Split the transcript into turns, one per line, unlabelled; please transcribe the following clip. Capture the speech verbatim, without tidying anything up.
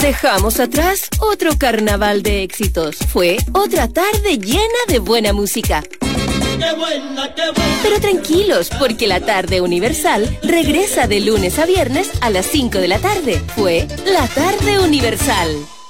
Dejamos atrás otro carnaval de éxitos. Fue otra tarde llena de buena música.
¡Qué buena, qué buena!
Pero tranquilos, porque la tarde Universal regresa de lunes a viernes a las cinco de la tarde. Fue la tarde Universal.